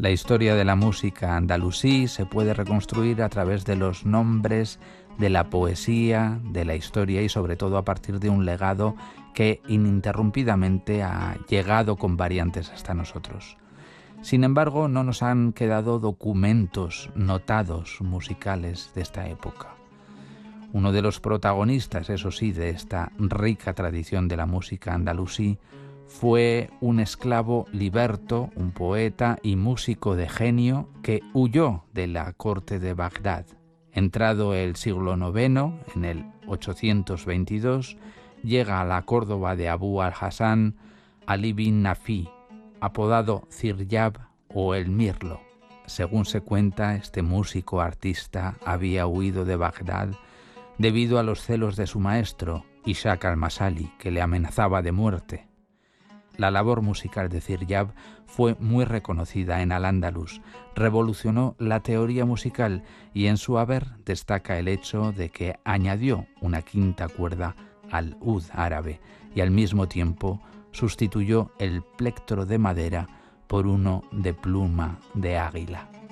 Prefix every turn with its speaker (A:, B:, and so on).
A: La historia de la música andalusí se puede reconstruir a través de los nombres, de la poesía, de la historia y sobre todo a partir de un legado que ininterrumpidamente ha llegado con variantes hasta nosotros. Sin embargo, no nos han quedado documentos notados musicales de esta época. Uno de los protagonistas, eso sí, de esta rica tradición de la música andalusí fue un esclavo liberto, un poeta y músico de genio que huyó de la corte de Bagdad. Entrado el siglo IX, en el 822, llega a la Córdoba de Abu al-Hasan Ali bin Nafi, apodado Ziryab o el Mirlo. Según se cuenta, este músico artista había huido de Bagdad debido a los celos de su maestro, Ishaq al-Masali, que le amenazaba de muerte. La labor musical de Ziryab fue muy reconocida en Al-Ándalus, revolucionó la teoría musical y en su haber destaca el hecho de que añadió una quinta cuerda al ud árabe y al mismo tiempo sustituyó el plectro de madera por uno de pluma de águila.